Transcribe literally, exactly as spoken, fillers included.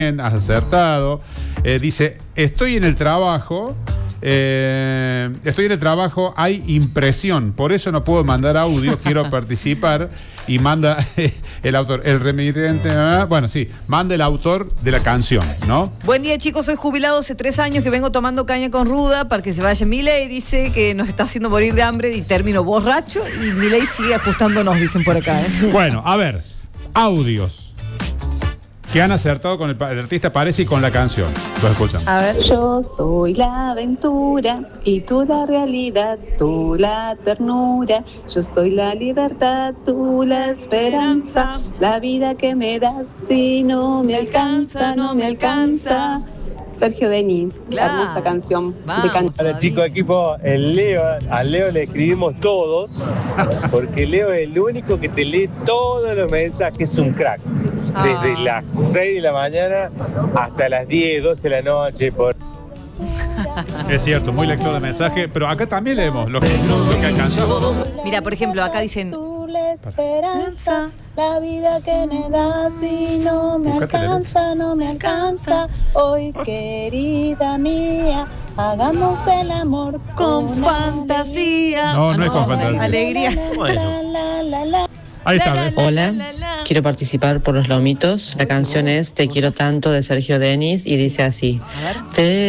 has acertado. Eh, dice, estoy en el trabajo, eh, estoy en el trabajo, hay impresión, por eso no puedo mandar audio, quiero participar. Y manda el autor, el remitente, bueno, sí, manda el autor de la canción, ¿no? Buen día, chicos, soy jubilado hace tres años que vengo tomando caña con ruda para que se vaya Milei, dice que nos está haciendo morir de hambre y termino borracho y Milei sigue ajustándonos, dicen por acá, ¿eh? Bueno, a ver, audios que han acertado con el, el artista Parece y con la canción. Lo escuchan. A ver. Yo soy la aventura y tú la realidad, tú la ternura. Yo soy la libertad, tú la esperanza. La vida que me das si no me alcanza, no me alcanza. Sergio Denis, Claro. hermosa canción Vamos. de can- Hola chicos, equipo, el Leo, al Leo le escribimos todos, porque Leo es el único que te lee todos los mensajes, es un crack. Desde Ah. las seis de la mañana hasta las diez, doce de la noche. Por... Es cierto, muy lector de mensaje, pero acá también leemos lo que, lo que alcanzamos. Mira, por ejemplo, acá dicen... Tú la esperanza, la vida que me das si no me Buscate la alcanza, no me alcanza. Hoy, querida mía, hagamos el amor Con fantasía. No, no es con fantasía. Alegría. La, la, la, la. Ahí está, La, ¿ves? la, Hola, la, la, la. quiero participar por los lomitos. La canción es Te quiero tanto de Sergio Denis y dice así. A ver. Te